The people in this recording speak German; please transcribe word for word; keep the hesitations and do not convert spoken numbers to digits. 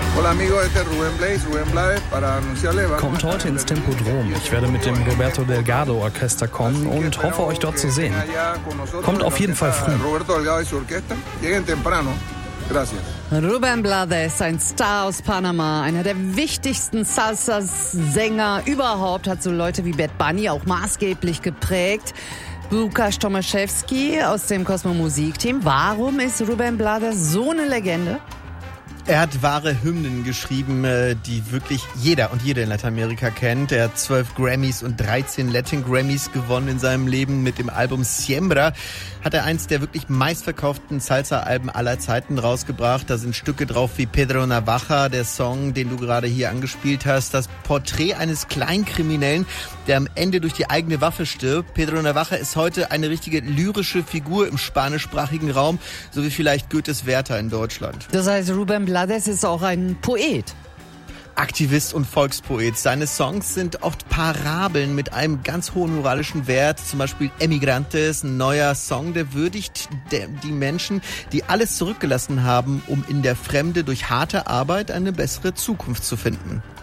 Kommt heute ins Tempodrom. Ich werde mit dem Roberto Delgado Orchester kommen und hoffe, euch dort zu sehen. Kommt auf jeden Fall früh. Rubén Blades, ein Star aus Panama, einer der wichtigsten Salsa-Sänger überhaupt, hat so Leute wie Bad Bunny auch maßgeblich geprägt. Łukasz Tomaszewski aus dem Kosmo-Musik-Team. Warum ist Rubén Blades so eine Legende? Er hat wahre Hymnen geschrieben, die wirklich jeder und jede in Lateinamerika kennt. Er hat zwölf Grammys und dreizehn Latin Grammys gewonnen in seinem Leben. Mit dem Album Siembra hat er eins der wirklich meistverkauften Salsa-Alben aller Zeiten rausgebracht. Da sind Stücke drauf wie Pedro Navaja, der Song, den du gerade hier angespielt hast. Das Porträt eines Kleinkriminellen, der am Ende durch die eigene Waffe stirbt. Pedro Navaja ist heute eine richtige lyrische Figur im spanischsprachigen Raum, so wie vielleicht Goethes Werther in Deutschland. Das heißt, Rubén Blades ist auch ein Poet. Aktivist und Volkspoet. Seine Songs sind oft Parabeln mit einem ganz hohen moralischen Wert. Zum Beispiel Emigrantes, ein neuer Song, der würdigt die Menschen, die alles zurückgelassen haben, um in der Fremde durch harte Arbeit eine bessere Zukunft zu finden.